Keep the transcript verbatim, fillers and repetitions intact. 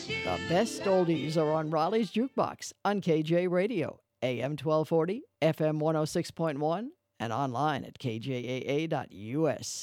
The best oldies are on Raleigh's Jukebox on K J Radio, A M twelve forty, F M one oh six point one, and online at K J A A dot U S.